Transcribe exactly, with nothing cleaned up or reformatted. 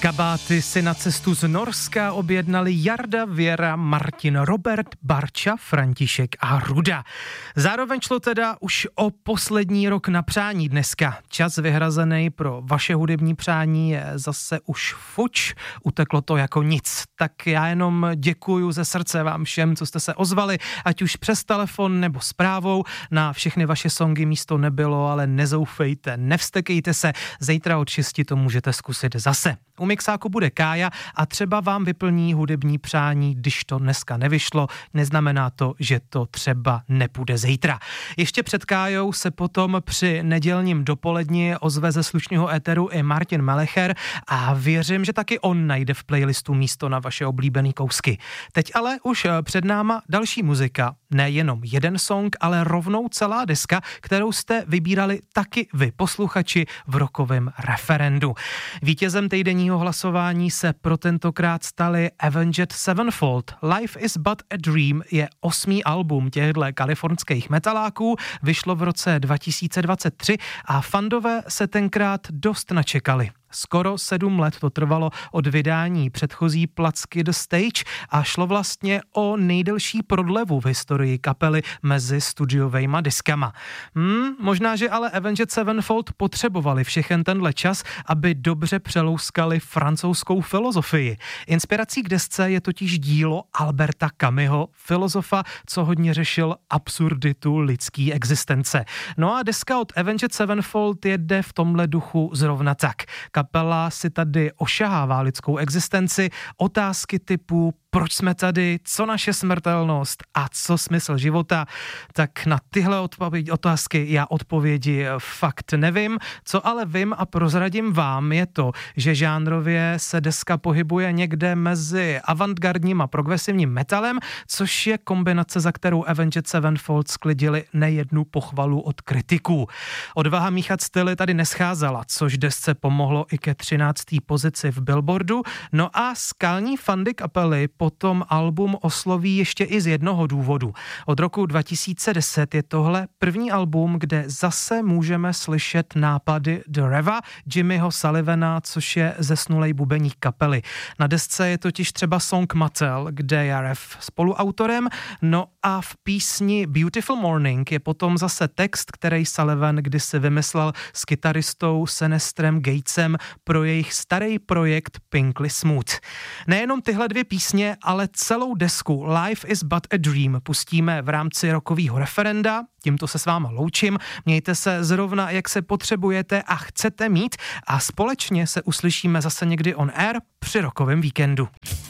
Kabáty si na cestu z Norska objednali Jarda, Věra, Martin, Robert, Barča, František a Ruda. Zároveň šlo teda už o poslední rok na přání dneska. Čas vyhrazený pro vaše hudební přání je zase už fuč, uteklo to jako nic. Tak já jenom děkuju ze srdce vám všem, co jste se ozvali, ať už přes telefon nebo zprávou. Na všechny vaše songy místo nebylo, ale nezoufejte, nevstekejte se, zítra od šesti to můžete zkusit zase. U mixáku bude Kája a třeba vám vyplní hudební přání, když to dneska nevyšlo, neznamená to, že to třeba nepůjde zítra. Ještě před Kájou se potom při nedělním dopoledni ozve ze slušného éteru i Martin Melecher a věřím, že taky on najde v playlistu místo na vaše oblíbený kousky. Teď ale už před náma další muzika, nejenom jeden song, ale rovnou celá deska, kterou jste vybírali taky vy, posluchači, v rokovém referendu. Vítězem týdenního hlasování se pro tentokrát stali Avenged Sevenfold. Life is but a Dream je osmý album těchto kalifornských metaláků, vyšlo v roce dva tisíce dvacet tři a fandové se tenkrát dost načekali. Skoro sedm let to trvalo od vydání předchozí placky The Stage a šlo vlastně o nejdelší prodlevu v historii kapely mezi studiovejma diskama. Hmm, možná, že ale Avenged Sevenfold potřebovali všechen tenhle čas, aby dobře přelouskali francouzskou filozofii. Inspirací k desce je totiž dílo Alberta Camusho, filozofa, co hodně řešil absurditu lidský existence. No a deska od Avenged Sevenfold jede v tomhle duchu zrovna tak. Kapela si tady ošahává lidskou existenci, otázky typu proč jsme tady, co naše smrtelnost a co smysl života, tak na tyhle odpovědi, otázky já odpovědi fakt nevím. Co ale vím a prozradím vám je to, že žánrově se deska pohybuje někde mezi avantgardním a progresivním metalem, což je kombinace, za kterou Avenged Sevenfold sklidili nejednu pochvalu od kritiků. Odvaha míchat styly tady nescházela, což desce pomohlo i ke třinácté pozici v Billboardu. No a skalní fandy kapely potom album osloví ještě i z jednoho důvodu. Od roku dva tisíce deset je tohle první album, kde zase můžeme slyšet nápady The Reva, Jimmyho Sullivana, což je zesnulej bubeník kapely. Na desce je totiž třeba song Mattel, kde je Rev spoluautorem, no a v písni Beautiful Morning je potom zase text, který Sullivan kdysi vymyslel s kytaristou Senestrem Gatesem pro jejich starý projekt Pinkly Smooth. Nejenom tyhle dvě písně, ale celou desku Life is but a Dream pustíme v rámci rokového referenda. Tímto se s váma loučím. Mějte se zrovna, jak se potřebujete a chcete mít a společně se uslyšíme zase někdy on air při rokovém víkendu.